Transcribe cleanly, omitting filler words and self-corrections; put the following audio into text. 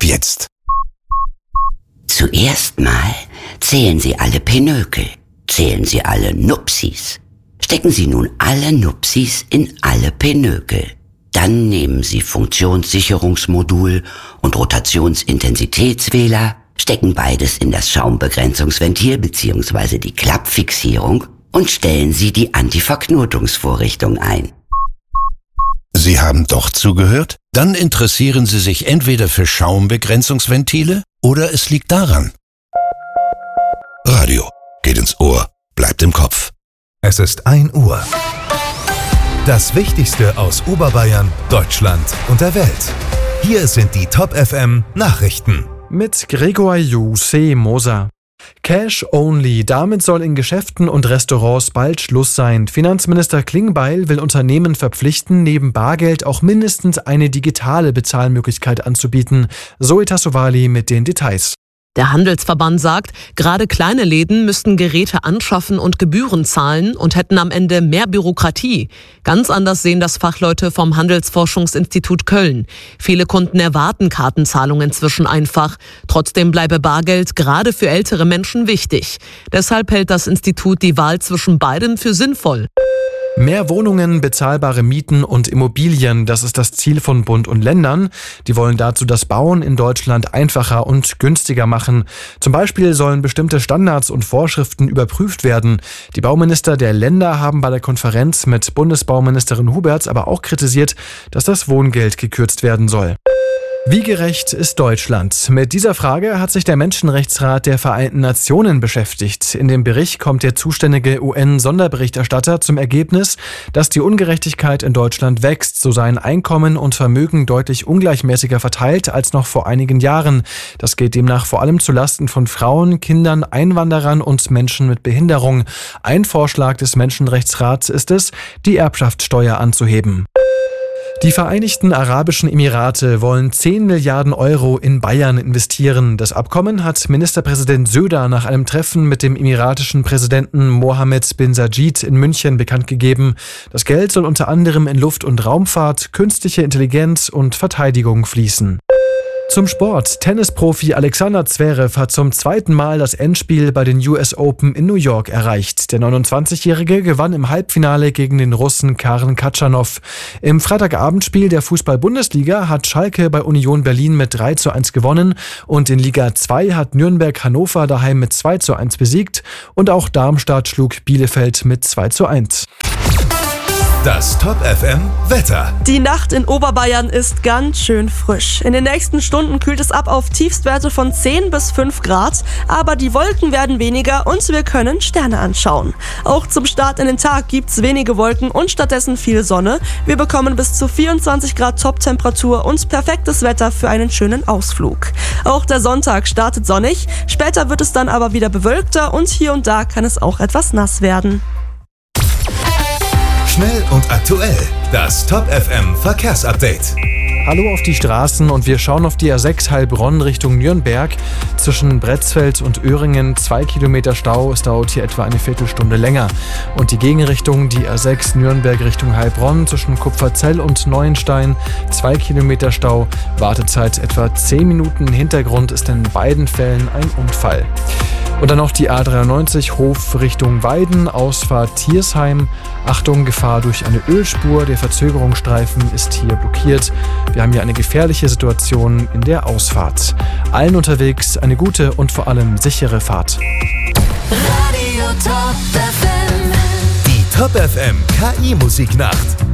Ab jetzt. Zuerst mal zählen Sie alle Pinökel. Zählen Sie alle Nupsis. Stecken Sie nun alle Nupsis in alle Pinökel. Dann nehmen Sie Funktionssicherungsmodul und Rotationsintensitätswähler, stecken beides in das Schaumbegrenzungsventil bzw. die Klappfixierung und stellen Sie die Antiverknotungsvorrichtung ein. Sie haben doch zugehört? Dann interessieren Sie sich entweder für Schaumbegrenzungsventile oder es liegt daran. Radio geht ins Ohr, bleibt im Kopf. Es ist 1 Uhr. Das Wichtigste aus Oberbayern, Deutschland und der Welt. Hier sind die Top FM Nachrichten. Mit Gregor Jussi Moser. Cash only, damit soll in Geschäften und Restaurants bald Schluss sein. Finanzminister Klingbeil will Unternehmen verpflichten, neben Bargeld auch mindestens eine digitale Bezahlmöglichkeit anzubieten. Zoe Tassovali mit den Details. Der Handelsverband sagt, gerade kleine Läden müssten Geräte anschaffen und Gebühren zahlen und hätten am Ende mehr Bürokratie. Ganz anders sehen das Fachleute vom Handelsforschungsinstitut Köln. Viele Kunden erwarten Kartenzahlungen inzwischen einfach. Trotzdem bleibe Bargeld gerade für ältere Menschen wichtig. Deshalb hält das Institut die Wahl zwischen beidem für sinnvoll. Mehr Wohnungen, bezahlbare Mieten und Immobilien, das ist das Ziel von Bund und Ländern. Die wollen dazu das Bauen in Deutschland einfacher und günstiger machen. Zum Beispiel sollen bestimmte Standards und Vorschriften überprüft werden. Die Bauminister der Länder haben bei der Konferenz mit Bundesbauministerin Huberts aber auch kritisiert, dass das Wohngeld gekürzt werden soll. Wie gerecht ist Deutschland? Mit dieser Frage hat sich der Menschenrechtsrat der Vereinten Nationen beschäftigt. In dem Bericht kommt der zuständige UN-Sonderberichterstatter zum Ergebnis, dass die Ungerechtigkeit in Deutschland wächst. So seien Einkommen und Vermögen deutlich ungleichmäßiger verteilt als noch vor einigen Jahren. Das geht demnach vor allem zulasten von Frauen, Kindern, Einwanderern und Menschen mit Behinderung. Ein Vorschlag des Menschenrechtsrats ist es, die Erbschaftssteuer anzuheben. Die Vereinigten Arabischen Emirate wollen 10 Milliarden Euro in Bayern investieren. Das Abkommen hat Ministerpräsident Söder nach einem Treffen mit dem emiratischen Präsidenten Mohammed bin Sajid in München bekannt gegeben. Das Geld soll unter anderem in Luft- und Raumfahrt, künstliche Intelligenz und Verteidigung fließen. Zum Sport. Tennisprofi Alexander Zverev hat zum 2. Mal das Endspiel bei den US Open in New York erreicht. Der 29-Jährige gewann im Halbfinale gegen den Russen Karen Khachanov. Im Freitagabendspiel der Fußball-Bundesliga hat Schalke bei Union Berlin mit 3:1 gewonnen und in Liga 2 hat Nürnberg Hannover daheim mit 2:1 besiegt und auch Darmstadt schlug Bielefeld mit 2:1. Das Top FM Wetter. Die Nacht in Oberbayern ist ganz schön frisch. In den nächsten Stunden kühlt es ab auf Tiefstwerte von 10 bis 5 Grad, aber die Wolken werden weniger und wir können Sterne anschauen. Auch zum Start in den Tag gibt's wenige Wolken und stattdessen viel Sonne. Wir bekommen bis zu 24 Grad Toptemperatur und perfektes Wetter für einen schönen Ausflug. Auch der Sonntag startet sonnig, später wird es dann aber wieder bewölkter und hier und da kann es auch etwas nass werden. Schnell und aktuell. Das Top FM Verkehrsupdate. Hallo auf die Straßen und wir schauen auf die A6 Heilbronn Richtung Nürnberg. Zwischen Bretzfeld und Öhringen 2 Kilometer Stau. Es dauert hier etwa eine Viertelstunde länger. Und die Gegenrichtung, die A6 Nürnberg Richtung Heilbronn zwischen Kupferzell und Neuenstein 2 Kilometer Stau. Wartezeit etwa 10 Minuten. Hintergrund ist in beiden Fällen ein Unfall. Und dann noch die A93 Hof Richtung Weiden, Ausfahrt Thiersheim. Achtung, Gefahr durch eine Ölspur. Der Verzögerungsstreifen ist hier blockiert. Wir haben hier eine gefährliche Situation in der Ausfahrt. Allen unterwegs eine gute und vor allem sichere Fahrt. Die Top FM KI Musiknacht.